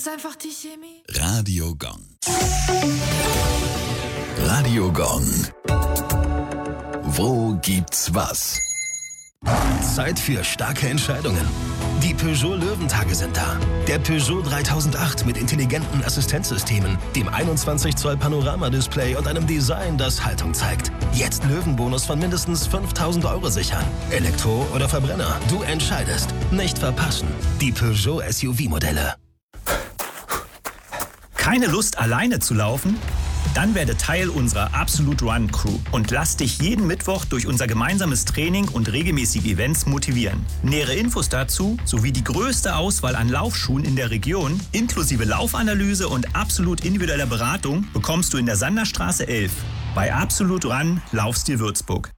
ist einfach die Chemie. Radio Gong. Radio Gong. Wo gibt's was? Zeit für starke Entscheidungen. Die Peugeot Löwentage sind da. Der Peugeot 3008 mit intelligenten Assistenzsystemen, dem 21 Zoll Panoramadisplay und einem Design, das Haltung zeigt. Jetzt Löwenbonus von mindestens 5.000 € sichern. Elektro oder Verbrenner, du entscheidest. Nicht verpassen. Die Peugeot SUV-Modelle. Keine Lust, alleine zu laufen? Dann werde Teil unserer Absolute Run Crew und lass dich jeden Mittwoch durch unser gemeinsames Training und regelmäßige Events motivieren. Nähere Infos dazu sowie die größte Auswahl an Laufschuhen in der Region, inklusive Laufanalyse und absolut individueller Beratung, bekommst du in der Sanderstraße 11. Bei Absolute Run Laufstil Würzburg.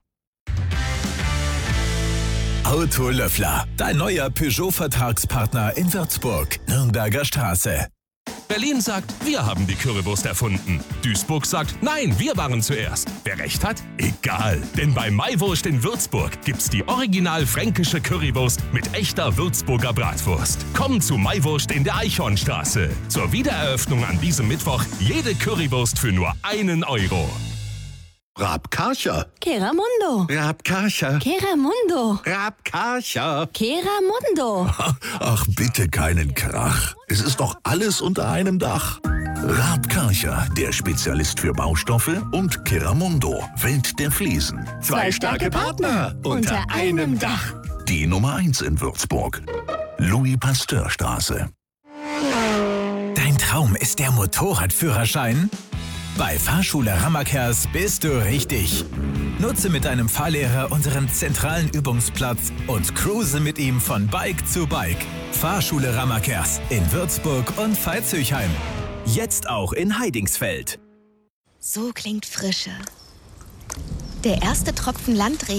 Autolöffler, dein neuer Peugeot-Vertragspartner in Würzburg, Nürnberger Straße. Berlin sagt, wir haben die Currywurst erfunden. Duisburg sagt, nein, wir waren zuerst. Wer recht hat? Egal. Denn bei Maiwurst in Würzburg gibt's die original fränkische Currywurst mit echter Würzburger Bratwurst. Komm zu Maiwurst in der Eichhornstraße. Zur Wiedereröffnung an diesem Mittwoch jede Currywurst für nur 1 €. Rabkarcher. Keramundo. Rabkarcher. Keramundo. Rabkarcher. Keramundo. Ach, bitte keinen Krach. Es ist doch alles unter einem Dach. Raab Karcher, der Spezialist für Baustoffe, und Keramundo, Welt der Fliesen. Zwei starke Partner unter einem Dach. Die Nummer 1 in Würzburg. Louis-Pasteur-Straße. Dein Traum ist der Motorradführerschein? Bei Fahrschule Rammerkers bist du richtig. Nutze mit deinem Fahrlehrer unseren zentralen Übungsplatz und cruise mit ihm von Bike zu Bike. Fahrschule Rammerkers in Würzburg und Veitshöchheim. Jetzt auch in Heidingsfeld. So klingt Frische. Der erste Tropfen Landregen